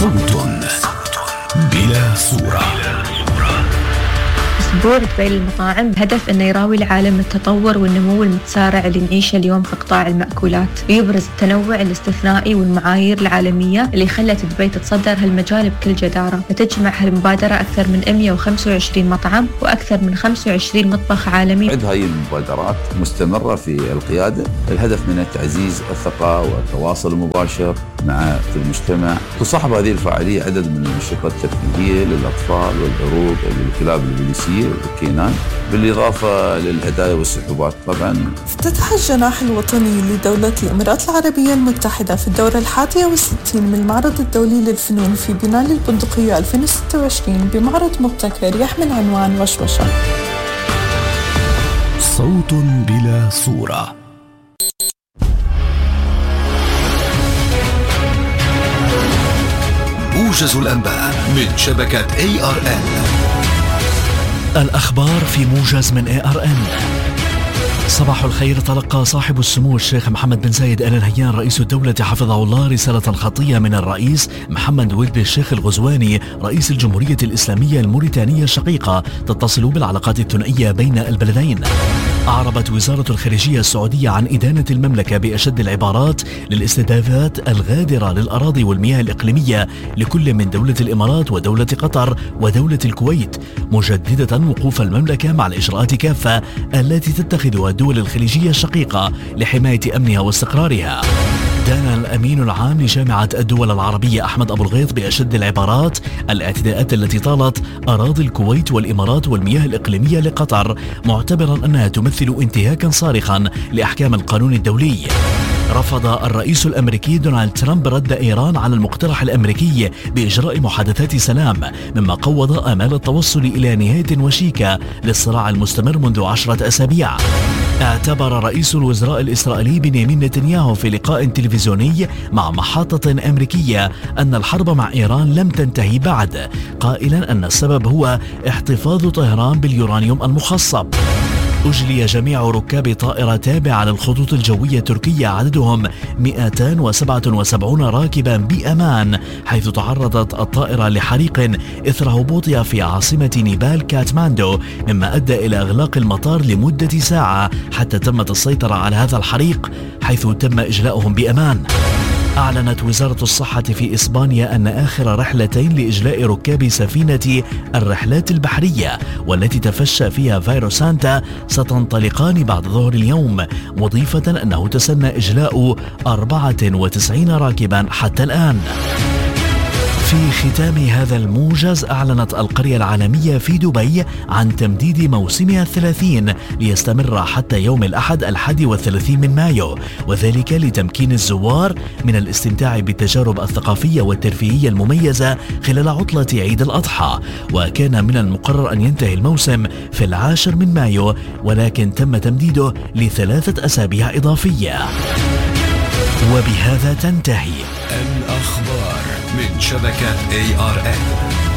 صوت بلا صورة. أسبوع دبي للمطاعم بهدف أنه يراوي العالم التطور والنمو المتسارع اللي نعيشه اليوم في قطاع المأكولات، ويبرز التنوع الاستثنائي والمعايير العالمية اللي خلت دبي تتصدر هالمجال بكل جدارة. فتجمع هالمبادرة أكثر من 125 مطعم وأكثر من 25 مطبخ عالمي. هاي المبادرات مستمرة في القيادة، الهدف منها تعزيز الثقة والتواصل المباشر مع المجتمع. تصاحب هذه الفعالية عدد من الأنشطة الترفيهية للأطفال والعروض للكلاب البوليسية والكينان، بالإضافة للهدايا والسحوبات. طبعا افتتح الجناح الوطني لدولة الإمارات العربية المتحدة في الدورة 61 من المعرض الدولي للفنون في بناء البندقية 2026 بمعرض مبتكر يحمل عنوان وشوشة. صوت بلا صورة. موجز الأنباء من شبكة ARN. الأخبار في موجز من ARN. صباح الخير. تلقى صاحب السمو الشيخ محمد بن زايد آل نهيان رئيس الدولة حفظه الله رسالة خطية من الرئيس محمد ولد الشيخ الغزواني رئيس الجمهورية الإسلامية الموريتانية الشقيقة تتصل بالعلاقات الثنائية بين البلدين. أعربت وزارة الخارجية السعودية عن إدانة المملكة بأشد العبارات للاستهدافات الغادرة للأراضي والمياه الإقليمية لكل من دولة الإمارات ودولة قطر ودولة الكويت، مجددة وقوف المملكة مع الإجراءات كافة التي تتخذها الدول الخليجية الشقيقة لحماية أمنها واستقرارها. دان الأمين العام لجامعة الدول العربية أحمد أبو الغيط بأشد العبارات الاعتداءات التي طالت أراضي الكويت والإمارات والمياه الإقليمية لقطر، معتبرا أنها تمثل انتهاكا صارخا لأحكام القانون الدولي. رفض الرئيس الأمريكي دونالد ترامب رد إيران على المقترح الأمريكي بإجراء محادثات سلام، مما قوض آمال التوصل إلى نهاية وشيكة للصراع المستمر منذ 10 أسابيع. اعتبر رئيس الوزراء الإسرائيلي بنيامين نتنياهو في لقاء تلفزيوني مع محطة أمريكية أن الحرب مع إيران لم تنتهي بعد، قائلا أن السبب هو احتفاظ طهران باليورانيوم المخصب. أجلي جميع ركاب طائرة تابعة للخطوط الجوية التركية عددهم 277 راكبا بأمان، حيث تعرضت الطائرة لحريق إثر هبوطها في عاصمة نيبال كاتماندو، مما أدى إلى إغلاق المطار لمدة ساعة حتى تمت السيطرة على هذا الحريق، حيث تم إجلاؤهم بأمان. أعلنت وزارة الصحة في إسبانيا أن آخر رحلتين لإجلاء ركاب سفينة الرحلات البحرية والتي تفشى فيها فيروس سانتا ستنطلقان بعد ظهر اليوم، مضيفة أنه تسنى إجلاء 94 راكبا حتى الآن. في ختام هذا الموجز، أعلنت القرية العالمية في دبي عن تمديد موسمها 30 ليستمر حتى يوم الأحد 31 من مايو، وذلك لتمكين الزوار من الاستمتاع بالتجارب الثقافية والترفيهية المميزة خلال عطلة عيد الأضحى. وكان من المقرر أن ينتهي الموسم في 10 من مايو، ولكن تم تمديده ل3 أسابيع إضافية. وبهذا تنتهي الأخبار من شبكة ARN.